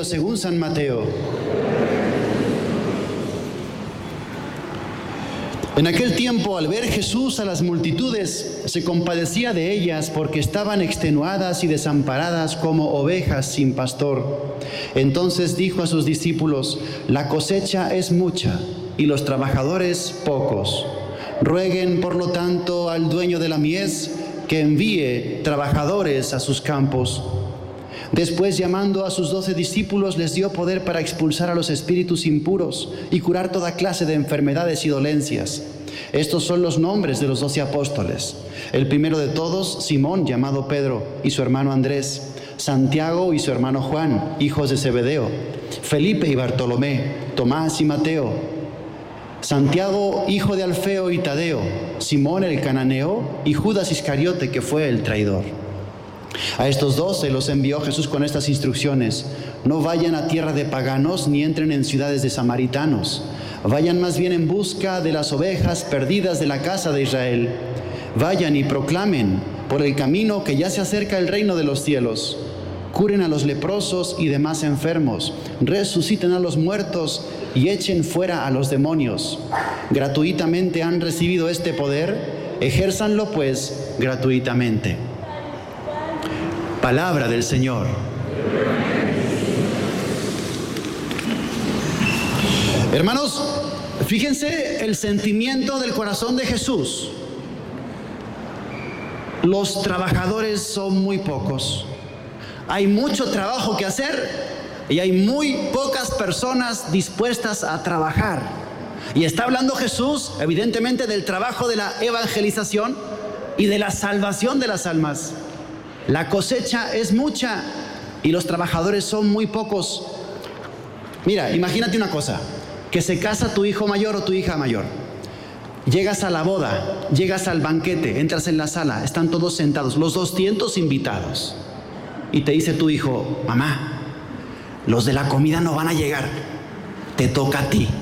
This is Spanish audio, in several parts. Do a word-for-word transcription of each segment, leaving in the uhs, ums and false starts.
según San Mateo. En aquel tiempo, al ver Jesús a las multitudes, se compadecía de ellas porque estaban extenuadas y desamparadas como ovejas sin pastor. Entonces dijo a sus discípulos: la cosecha es mucha y los trabajadores pocos. Rueguen, por lo tanto, al dueño de la mies que envíe trabajadores a sus campos. Después, llamando a sus doce discípulos, les dio poder para expulsar a los espíritus impuros y curar toda clase de enfermedades y dolencias. Estos son los nombres de los doce apóstoles. El primero de todos, Simón, llamado Pedro, y su hermano Andrés. Santiago y su hermano Juan, hijos de Zebedeo. Felipe y Bartolomé. Tomás y Mateo. Santiago, hijo de Alfeo y Tadeo. Simón el cananeo y Judas Iscariote, que fue el traidor. A estos doce los envió Jesús con estas instrucciones: no vayan a tierra de paganos ni entren en ciudades de samaritanos. Vayan más bien en busca de las ovejas perdidas de la casa de Israel. Vayan y proclamen por el camino que ya se acerca el reino de los cielos. Curen a los leprosos y demás enfermos. Resuciten a los muertos y echen fuera a los demonios. Gratuitamente han recibido este poder, ejérzanlo pues gratuitamente. Palabra del Señor. Hermanos, fíjense el sentimiento del corazón de Jesús. Los trabajadores son muy pocos. Hay mucho trabajo que hacer y hay muy pocas personas dispuestas a trabajar. Y está hablando Jesús, evidentemente, del trabajo de la evangelización y de la salvación de las almas. La cosecha es mucha y los trabajadores son muy pocos. Mira, imagínate una cosa, que se casa tu hijo mayor o tu hija mayor. Llegas a la boda, llegas al banquete, entras en la sala, están todos sentados, los doscientos invitados. Y te dice tu hijo: mamá, los de la comida no van a llegar, te toca a ti.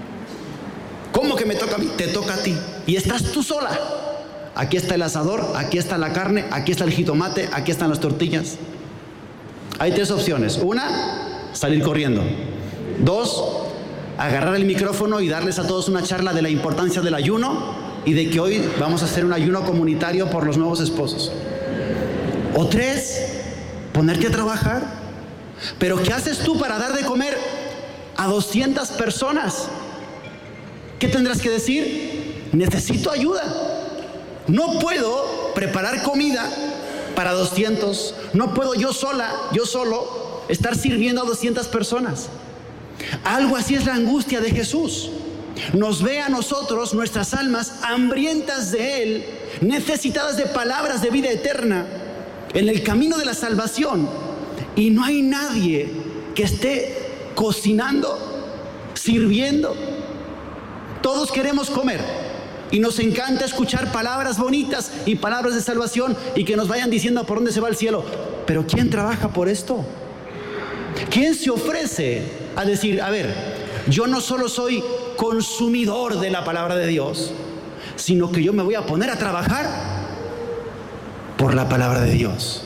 ¿Cómo que me toca a mí? Te toca a ti. Y estás tú sola. Aquí está el asador, aquí está la carne, aquí está el jitomate, aquí están las tortillas. Hay tres opciones. Una, salir corriendo. Dos, agarrar el micrófono y darles a todos una charla de la importancia del ayuno y de que hoy vamos a hacer un ayuno comunitario por los nuevos esposos. O tres, ponerte a trabajar. Pero ¿qué haces tú para dar de comer a doscientas personas? ¿Qué tendrás que decir? Necesito ayuda. No puedo preparar comida para doscientos. No puedo yo sola, yo solo, estar sirviendo a doscientas personas. Algo así es la angustia de Jesús. Nos ve a nosotros, nuestras almas, hambrientas de Él, necesitadas de palabras de vida eterna, en el camino de la salvación. Y no hay nadie que esté cocinando, sirviendo. Todos queremos comer. Y nos encanta escuchar palabras bonitas y palabras de salvación y que nos vayan diciendo por dónde se va el cielo. Pero ¿quién trabaja por esto? ¿Quién se ofrece a decir: a ver, yo no solo soy consumidor de la palabra de Dios, sino que yo me voy a poner a trabajar por la palabra de Dios?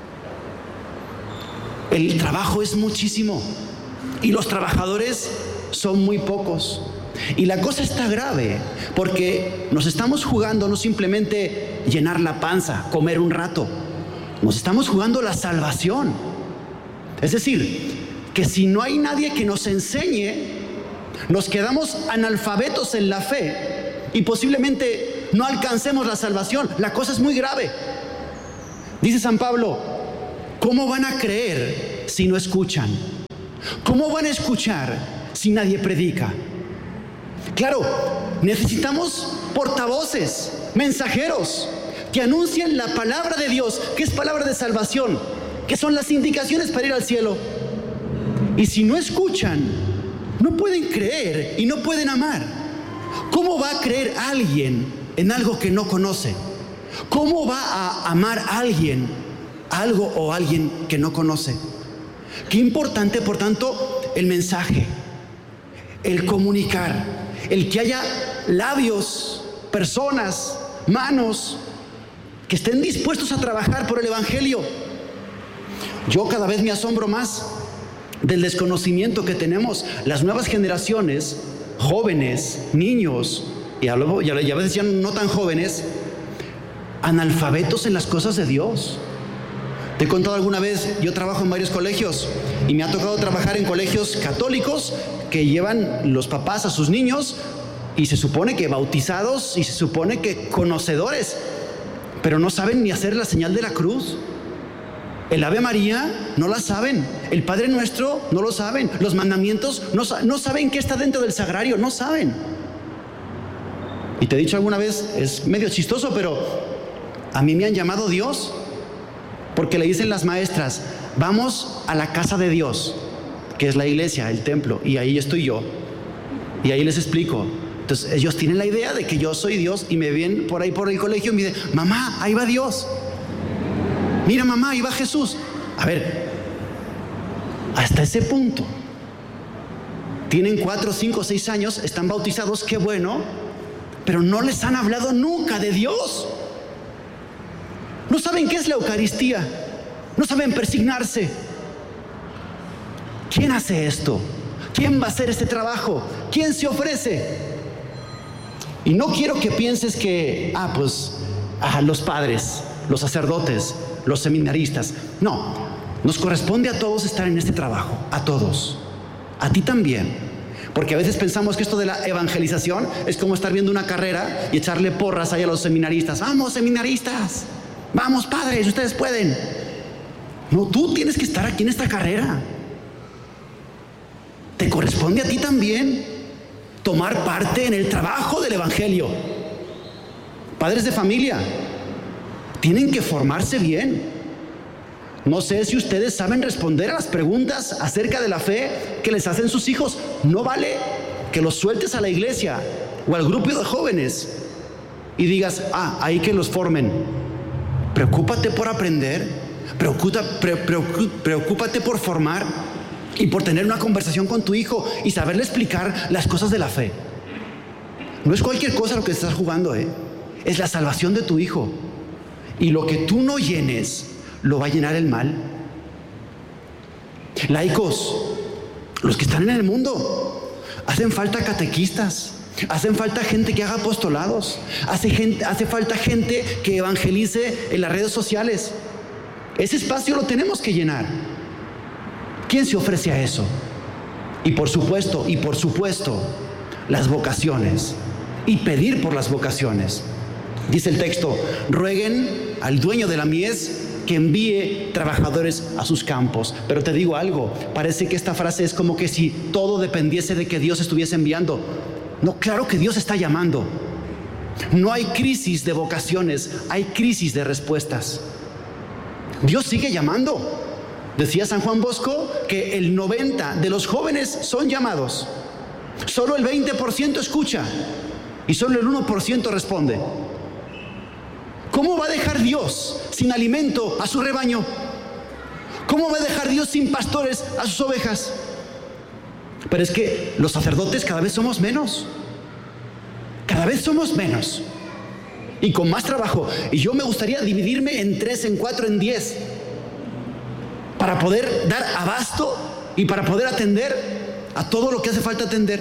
El trabajo es muchísimo y los trabajadores son muy pocos. Y la cosa está grave porque nos estamos jugando no simplemente llenar la panza, comer un rato. Nos estamos jugando la salvación. Es decir, que si no hay nadie que nos enseñe, nos quedamos analfabetos en la fe y posiblemente no alcancemos la salvación. La cosa es muy grave. Dice San Pablo: ¿cómo van a creer si no escuchan? ¿Cómo van a escuchar si nadie predica? Claro, necesitamos portavoces, mensajeros, que anuncien la palabra de Dios, que es palabra de salvación, que son las indicaciones para ir al cielo. Y si no escuchan, no pueden creer y no pueden amar. ¿Cómo va a creer alguien en algo que no conoce? ¿Cómo va a amar a alguien algo o alguien que no conoce? Qué importante, por tanto, el mensaje, el comunicar. El que haya labios, personas, manos que estén dispuestos a trabajar por el Evangelio. Yo cada vez me asombro más del desconocimiento que tenemos las nuevas generaciones, jóvenes, niños, y a, luego, y a veces ya no tan jóvenes, analfabetos en las cosas de Dios. Te he contado alguna vez, yo trabajo en varios colegios y me ha tocado trabajar en colegios católicos que llevan los papás a sus niños y se supone que bautizados y se supone que conocedores, pero no saben ni hacer la señal de la cruz. El Ave María no la saben, el Padre Nuestro no lo saben, los mandamientos no, no saben qué está dentro del sagrario, no saben. Y te he dicho alguna vez, es medio chistoso, pero a mí me han llamado Dios, porque le dicen las maestras, vamos a la casa de Dios, que es la iglesia, el templo, y ahí estoy yo, y ahí les explico. Entonces ellos tienen la idea de que yo soy Dios y me ven por ahí por el colegio y me dicen, mamá, ahí va Dios. Mira, mamá, ahí va Jesús. A ver, hasta ese punto. Tienen cuatro, cinco, seis años, están bautizados, qué bueno, pero no les han hablado nunca de Dios. No saben qué es la Eucaristía, no saben persignarse. ¿Quién hace esto? ¿Quién va a hacer este trabajo? ¿Quién se ofrece? Y no quiero que pienses que, ah, pues, ah, los padres, los sacerdotes, los seminaristas. No, nos corresponde a todos estar en este trabajo, a todos, a ti también, porque a veces pensamos que esto de la evangelización es como estar viendo una carrera y echarle porras ahí a los seminaristas. Vamos, seminaristas, vamos, padres, ustedes pueden. No, tú tienes que estar aquí en esta carrera. Te corresponde a ti también tomar parte en el trabajo del evangelio. Padres de familia, tienen que formarse bien. No sé si ustedes saben responder a las preguntas acerca de la fe que les hacen sus hijos. No vale que los sueltes a la iglesia o al grupo de jóvenes y digas, ah, ahí que los formen. Preocúpate por aprender, preocupa, pre, preocup, preocúpate por formar y por tener una conversación con tu hijo y saberle explicar las cosas de la fe. No es cualquier cosa lo que estás jugando, ¿eh? Es la salvación de tu hijo. Y lo que tú no llenes, lo va a llenar el mal. Laicos, los que están en el mundo, hacen falta catequistas, hacen falta gente que haga apostolados, hace, gente, hace falta gente que evangelice en las redes sociales. Ese espacio lo tenemos que llenar. ¿Quién se ofrece a eso? Y por supuesto, y por supuesto, las vocaciones. Y pedir por las vocaciones. Dice el texto, rueguen al dueño de la mies que envíe trabajadores a sus campos. Pero te digo algo, parece que esta frase es como que si todo dependiese de que Dios estuviese enviando. No, claro que Dios está llamando. No hay crisis de vocaciones, hay crisis de respuestas. Dios sigue llamando. Decía San Juan Bosco que el noventa por ciento de los jóvenes son llamados. Solo el veinte por ciento escucha y solo el uno por ciento responde. ¿Cómo va a dejar Dios sin alimento a su rebaño? ¿Cómo va a dejar Dios sin pastores a sus ovejas? Pero es que los sacerdotes cada vez somos menos. Cada vez somos menos. Y con más trabajo. Y yo me gustaría dividirme en tres, en cuatro, en diez. Para poder dar abasto y para poder atender a todo lo que hace falta atender.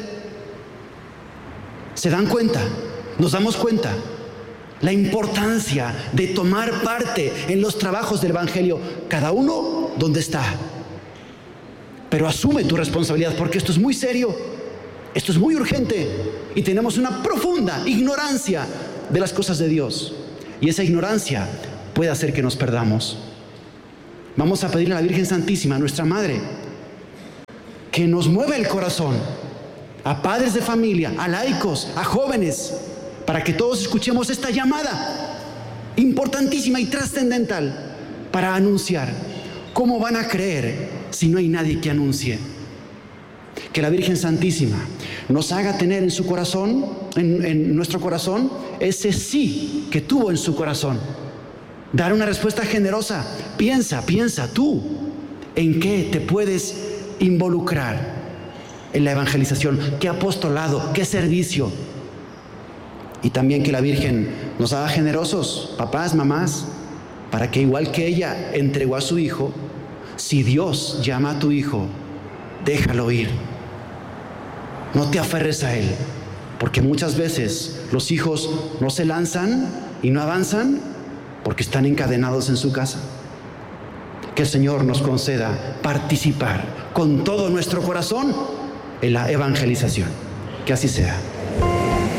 ¿Se dan cuenta? ¿Nos damos cuenta? La importancia de tomar parte en los trabajos del evangelio, cada uno donde está. Pero asume tu responsabilidad, porque esto es muy serio, esto es muy urgente y tenemos una profunda ignorancia de las cosas de Dios. Y esa ignorancia puede hacer que nos perdamos. Vamos a pedirle a la Virgen Santísima, nuestra Madre, que nos mueva el corazón, a padres de familia, a laicos, a jóvenes, para que todos escuchemos esta llamada importantísima y trascendental para anunciar. ¿Cómo van a creer si no hay nadie que anuncie? Que la Virgen Santísima nos haga tener en su corazón, en, en nuestro corazón, ese sí que tuvo en su corazón. Dar una respuesta generosa. Piensa, piensa tú en qué te puedes involucrar en la evangelización, qué apostolado, qué servicio. Y también que la Virgen nos haga generosos, papás, mamás, para que igual que ella entregó a su hijo, si Dios llama a tu hijo, déjalo ir. No te aferres a él, porque muchas veces los hijos no se lanzan y no avanzan porque están encadenados en su casa. Que el Señor nos conceda participar con todo nuestro corazón en la evangelización. Que así sea.